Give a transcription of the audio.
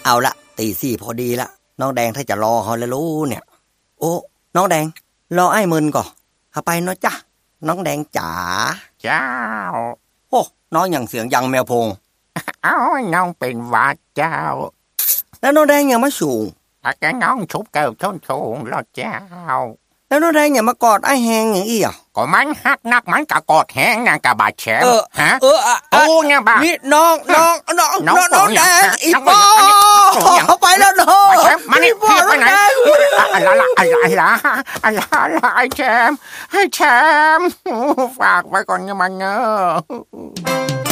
เอาละตีสี่พอดีละน้องแดงถ้าจะรอเขาแล้วรู้เนี่ยโอ้น้องแดงรอไอ้มึนก่อนเข้าไปเนาะจ้ะน้องแดงจ๋าเจ้าโอ้น้องอย่างเสียงยังแมวพงเอาน้องเป็นหวัดเจ้าแล้วน้องแดงยังมาสูงแกน้องชุบเกิบชนสูงแล้วเจ้าแล้วน้องแดงอย่ามากอดไอ้แหงอย่างอี้อ่ะก็มันฮักนักมันกะกอดแหงนางกะบาดแฉมฮะโอ้เนี่ยบ้านี่น้องแดงอีปอเข้าไปแล้วน้องมานี่พี่ไปไหนอะไรไอ้แชมป์ฝากไว้ก่อนเนี่ยมันเนอะ